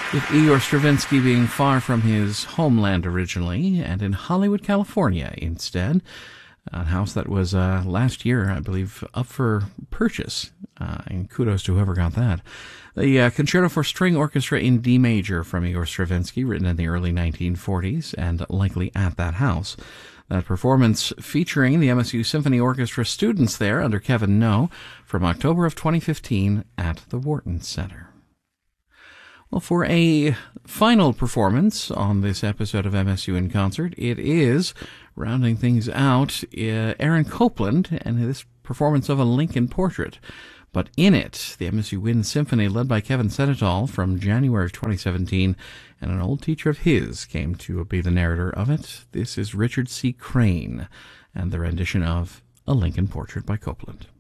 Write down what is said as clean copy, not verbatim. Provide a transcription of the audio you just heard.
With Igor Stravinsky being far from his homeland originally and in Hollywood, California instead. A house that was last year, I believe, up for purchase, and kudos to whoever got that. The Concerto for String Orchestra in D major from Igor Stravinsky, written in the early 1940s and likely at that house. That performance featuring the MSU Symphony Orchestra students there under Kevin No from October of 2015 at the Wharton Center. Well, for a final performance on this episode of MSU in Concert, it is, rounding things out, Aaron Copland and his performance of a Lincoln Portrait. But in it, the MSU Wind Symphony, led by Kevin Senechal from January of 2017, and an old teacher of his came to be the narrator of it. This is Richard C. Crane and the rendition of A Lincoln Portrait by Copland.